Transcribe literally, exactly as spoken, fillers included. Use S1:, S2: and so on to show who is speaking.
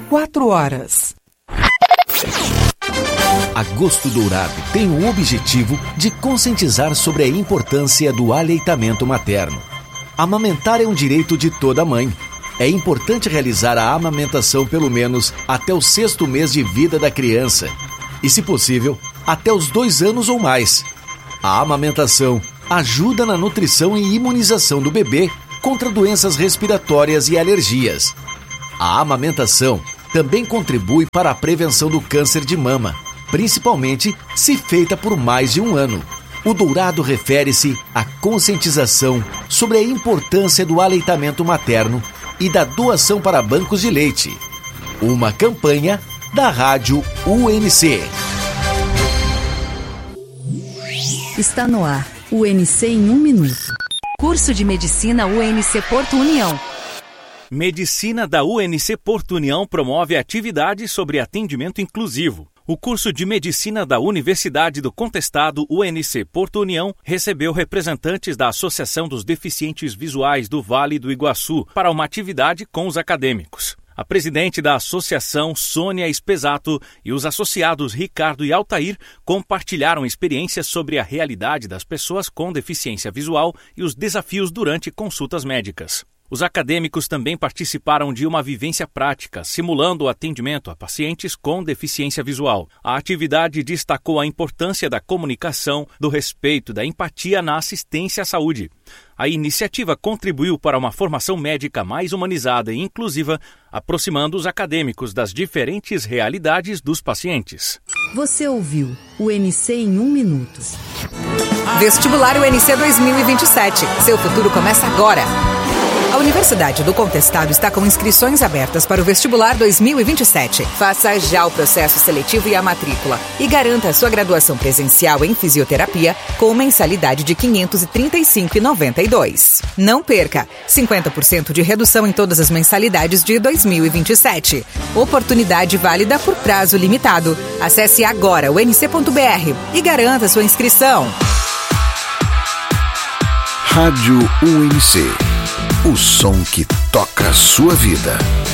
S1: quatro horas.
S2: Agosto Dourado tem o objetivo de conscientizar sobre a importância do aleitamento materno. Amamentar é um direito de toda mãe. É importante realizar a amamentação pelo menos até o sexto mês de vida da criança e, se possível, até os dois anos ou mais. A amamentação ajuda na nutrição e imunização do bebê contra doenças respiratórias e alergias. A amamentação também contribui para a prevenção do câncer de mama, principalmente se feita por mais de um ano. O Dourado refere-se à conscientização sobre a importância do aleitamento materno e da doação para bancos de leite. Uma campanha da Rádio U N C.
S3: Está no ar, U N C em um minuto.
S4: Curso de Medicina U N C Porto União.
S5: Medicina da U N C Porto União promove atividades sobre atendimento inclusivo. O curso de Medicina da Universidade do Contestado U N C Porto União recebeu representantes da Associação dos Deficientes Visuais do Vale do Iguaçu para uma atividade com os acadêmicos. A presidente da associação, Sônia Espesato, e os associados Ricardo e Altair compartilharam experiências sobre a realidade das pessoas com deficiência visual e os desafios durante consultas médicas. Os acadêmicos também participaram de uma vivência prática, simulando o atendimento a pacientes com deficiência visual. A atividade destacou a importância da comunicação, do respeito e da empatia na assistência à saúde. A iniciativa contribuiu para uma formação médica mais humanizada e inclusiva, aproximando os acadêmicos das diferentes realidades dos pacientes.
S3: Você ouviu o U N C em um minuto.
S6: Vestibular U N C dois mil e vinte e sete. Seu futuro começa agora. A Universidade do Contestado está com inscrições abertas para o Vestibular dois mil e vinte e sete. Faça já o processo seletivo e a matrícula e garanta a sua graduação presencial em fisioterapia com mensalidade de quinhentos e trinta e cinco reais e noventa e dois centavos. Não perca! cinquenta por cento de redução em todas as mensalidades de dois mil e vinte e sete. Oportunidade válida por prazo limitado. Acesse agora u n c ponto b r e garanta sua inscrição.
S7: Rádio U N C. O som que toca a sua vida.